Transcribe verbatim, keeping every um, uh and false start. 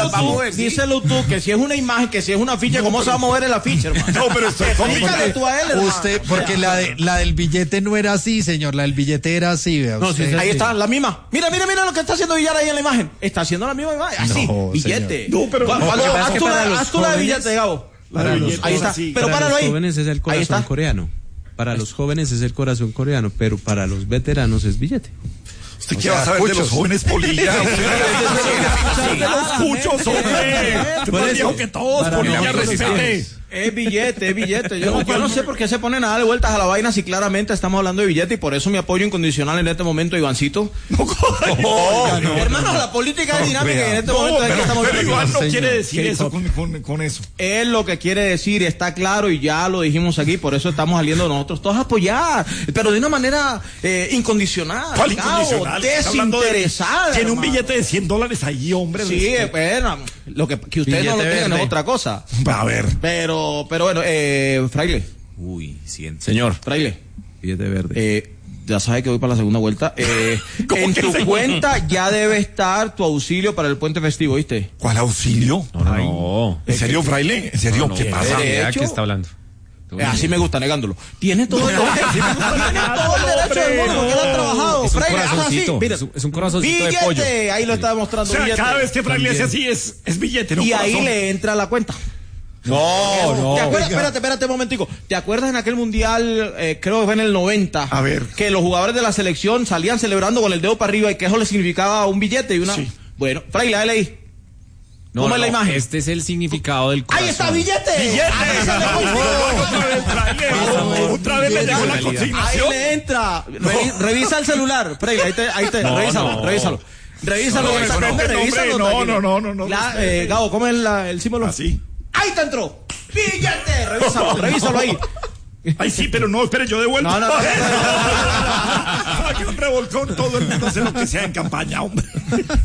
díselo tú, díselo tú, que si es una imagen, que si es una ficha, ¿cómo se va a mover el afiche, hermano? No, pero estoy Explícale tú a él, hermano. Usted, porque la, de, la del billete no era así, señor, la del billete era así, vea No, usted. sí, sí, ahí está, la misma. Mira, mira, mira lo que está haciendo Villar ahí en la imagen. Está haciendo la misma imagen, así, No, billete. No, pero Pa- no, pa- porque haz pasa que tú la- para los haz tú la de jóvenes- billete, Gabo. Para los, Ahí está, sí. pero para páralo los ahí. jóvenes es el Ahí corazón está. coreano. Para los jóvenes es el corazón coreano, pero para los veteranos es billete. ¿Usted qué va a saber de los jóvenes polillas? De los cuchos, hombre. Usted más viejo que todos, Para polilla, nosotros respete. Es billete, es billete. Yo no, yo no sé por qué se ponen a darle vueltas a la vaina si claramente estamos hablando de billete y por eso mi apoyo incondicional en este momento, Ivancito. No, no, Hermano, la política es dinámica y en este No, momento es que pero, estamos pero Iván no Señor. quiere decir ¿Qué eso hizo? con, con, con eso. Es lo que quiere decir, está claro y ya lo dijimos aquí, por eso estamos saliendo nosotros todos a apoyar, pero de una manera eh, incondicional. ¿Cuál Gabo, incondicional? Está hablando de- desinteresada. Tiene un hermano. billete de cien dólares ahí, hombre. Sí, respete. bueno, lo que, que ustedes no lo Billete tengan es verde. otra cosa. A ver. Pero, pero bueno, eh, Fraile, Uy, siente. señor, Fraile, Billete verde. eh, ya sabes que voy para la segunda vuelta. Eh, ¿Cómo en que tu segunda? cuenta ya debe estar tu auxilio para el puente festivo, ¿viste? ¿Cuál auxilio? No, no. ¿En serio, fraile? ¿En serio? ¿Qué pasa? de ¿De hecho- qué está hablando? Eh, así me gusta, negándolo. Tiene todo el, tiene todo el derecho del mundo porque él ha trabajado. Es un Fraile, haz así, corazoncito. mira. Es un, es un corazoncito de Billete, pollo. ahí lo está O demostrando. sea, billete. cada vez que fraile hace así es, es billete, no y ahí corazón. le entra la cuenta. No, ¿Te no. acuerdas? Espérate, espérate un momentico. ¿Te acuerdas en aquel mundial, eh, creo que fue en el noventa? A ver. Que los jugadores de la selección salían celebrando con el dedo para arriba y que eso le significaba un billete y una... Sí. Bueno, Fraile, dale ahí. No, ¿Cómo es la no, imagen? Este es el significado del corazón. ¡Ahí está, billete! ¡Billete! Ahí sale el No, otra vez, fraile. Otra vez le llegó la Ahí consignación. le entra. Revi- Revisa el celular. Fraile, ahí te, ahí te, No, revísalo, no. revísalo. Revísalo, No, revísalo, no, hombre, no, revísalo, no, tranquilo. no, no, no, La- no. eh, Gabo, ¿cómo es la- el símbolo? Así. ¡Ahí te entró! ¡Billete! Revísalo, revísalo ahí. Ay, sí, pero no, espere, yo devuelvo. No, no, no, no, no, no. Aquí un revolcón, todo el mundo hace lo que sea en campaña, hombre.